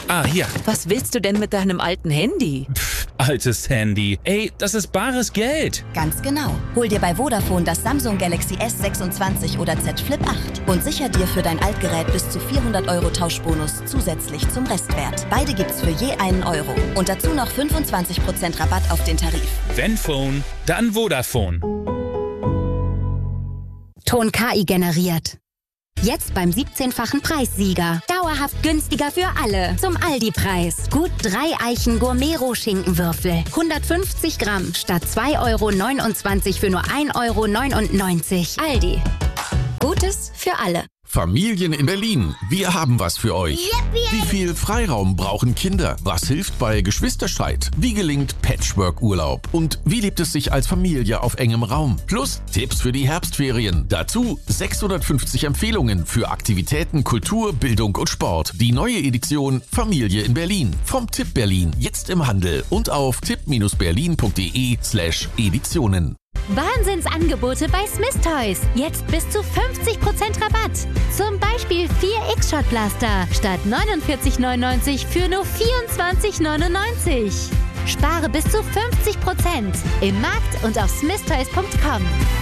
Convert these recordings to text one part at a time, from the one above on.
Ah, hier. Was willst du denn mit deinem alten Handy? Altes Handy. Ey, das ist bares Geld. Ganz genau. Hol dir bei Vodafone das Samsung Galaxy S26 oder Z Flip 8 und sicher dir für dein Altgerät bis zu 400 € Tauschbonus zusätzlich zum Restwert. Beide gibt's für je €1 und dazu noch 25% Rabatt auf den Tarif. Wenn Phone, dann Vodafone. Ton KI generiert. Jetzt beim 17-fachen Preissieger. Dauerhaft günstiger für alle. Zum Aldi-Preis. Gut 3 Eichen Gourmet-Rohschinkenwürfel. 150 Gramm statt 2,29 € für nur 1,99 €. Aldi. Gutes für alle. Familien in Berlin, wir haben was für euch. Yippie. Wie viel Freiraum brauchen Kinder? Was hilft bei Geschwisterstreit? Wie gelingt Patchwork-Urlaub? Und wie lebt es sich als Familie auf engem Raum? Plus Tipps für die Herbstferien. Dazu 650 Empfehlungen für Aktivitäten, Kultur, Bildung und Sport. Die neue Edition Familie in Berlin. Vom Tipp Berlin. Jetzt im Handel und auf tipp-berlin.de/Editionen. Wahnsinnsangebote bei Smith Toys. Jetzt bis zu 50% Rabatt. Zum Beispiel 4 X-Shot-Blaster statt 49,99 für nur 24,99. Spare bis zu 50% im Markt und auf smithtoys.com.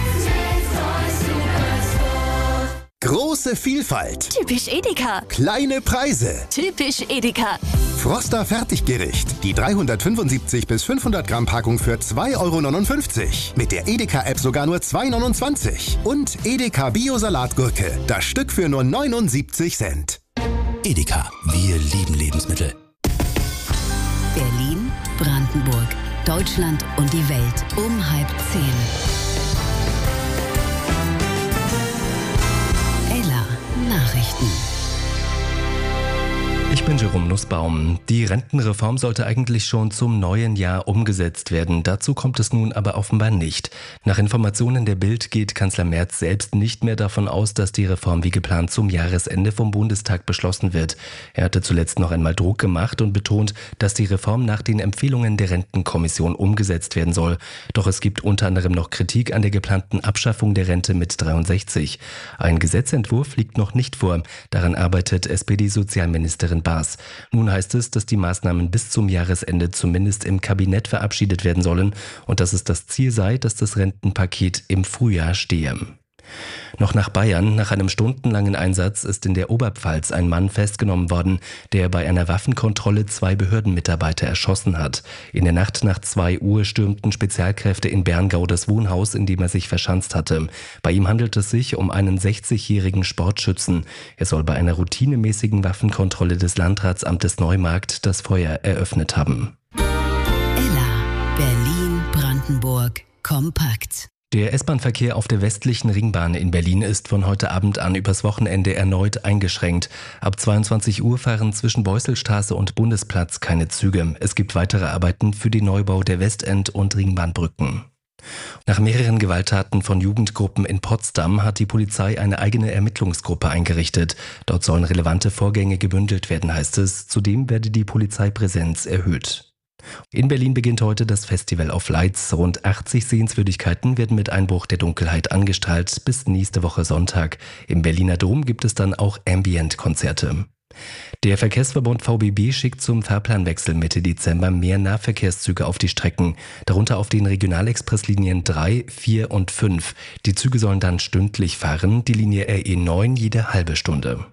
Große Vielfalt. Typisch Edeka. Kleine Preise. Typisch Edeka. Froster Fertiggericht. Die 375 bis 500 Gramm Packung für 2,59 €. Mit der Edeka-App sogar nur 2,29 €. Und Edeka Bio-Salatgurke. Das Stück für nur 79 Cent. Edeka. Wir lieben Lebensmittel. Berlin, Brandenburg, Deutschland und die Welt um 9:30. Nachrichten. Ich bin Jerome Nussbaum. Die Rentenreform sollte eigentlich schon zum neuen Jahr umgesetzt werden. Dazu kommt es nun aber offenbar nicht. Nach Informationen der Bild geht Kanzler Merz selbst nicht mehr davon aus, dass die Reform wie geplant zum Jahresende vom Bundestag beschlossen wird. Er hatte zuletzt noch einmal Druck gemacht und betont, dass die Reform nach den Empfehlungen der Rentenkommission umgesetzt werden soll. Doch es gibt unter anderem noch Kritik an der geplanten Abschaffung der Rente mit 63. Ein Gesetzentwurf liegt noch nicht vor. Daran arbeitet SPD-Sozialministerin Baas. Nun heißt es, dass die Maßnahmen bis zum Jahresende zumindest im Kabinett verabschiedet werden sollen und dass es das Ziel sei, dass das Rentenpaket im Frühjahr stehe. Noch nach Bayern. Nach einem stundenlangen Einsatz ist in der Oberpfalz ein Mann festgenommen worden, der bei einer Waffenkontrolle 2 Behördenmitarbeiter erschossen hat. In der Nacht nach 2 Uhr stürmten Spezialkräfte in Berngau das Wohnhaus, in dem er sich verschanzt hatte. Bei ihm handelt es sich um einen 60-jährigen Sportschützen. Er soll bei einer routinemäßigen Waffenkontrolle des Landratsamtes Neumarkt das Feuer eröffnet haben. Ella, Berlin, Brandenburg, kompakt. Der S-Bahn-Verkehr auf der westlichen Ringbahn in Berlin ist von heute Abend an übers Wochenende erneut eingeschränkt. Ab 22 Uhr fahren zwischen Beuselstraße und Bundesplatz keine Züge. Es gibt weitere Arbeiten für den Neubau der Westend- und Ringbahnbrücken. Nach mehreren Gewalttaten von Jugendgruppen in Potsdam hat die Polizei eine eigene Ermittlungsgruppe eingerichtet. Dort sollen relevante Vorgänge gebündelt werden, heißt es. Zudem werde die Polizeipräsenz erhöht. In Berlin beginnt heute das Festival of Lights. Rund 80 Sehenswürdigkeiten werden mit Einbruch der Dunkelheit angestrahlt bis nächste Woche Sonntag. Im Berliner Dom gibt es dann auch Ambient-Konzerte. Der Verkehrsverbund VBB schickt zum Fahrplanwechsel Mitte Dezember mehr Nahverkehrszüge auf die Strecken, darunter auf den Regionalexpresslinien 3, 4 und 5. Die Züge sollen dann stündlich fahren, die Linie RE9 jede halbe Stunde.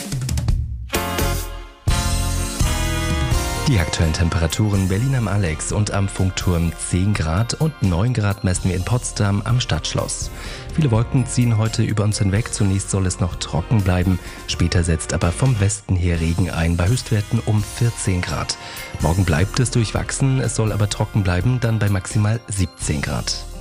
Die aktuellen Temperaturen: Berlin am Alex und am Funkturm 10 Grad und 9 Grad messen wir in Potsdam am Stadtschloss. Viele Wolken ziehen heute über uns hinweg. Zunächst soll es noch trocken bleiben. Später setzt aber vom Westen her Regen ein, bei Höchstwerten um 14 Grad. Morgen bleibt es durchwachsen, es soll aber trocken bleiben, dann bei maximal 17 Grad.